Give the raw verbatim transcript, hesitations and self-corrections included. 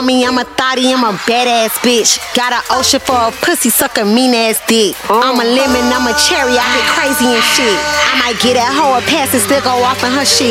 on me, I'm a thotty, I'm a badass bitch. Got an ocean for a pussy sucker, mean ass dick. I'm a lemon, I'm a cherry, I get crazy and shit. I might get that hoe a pass and still go off in her shit.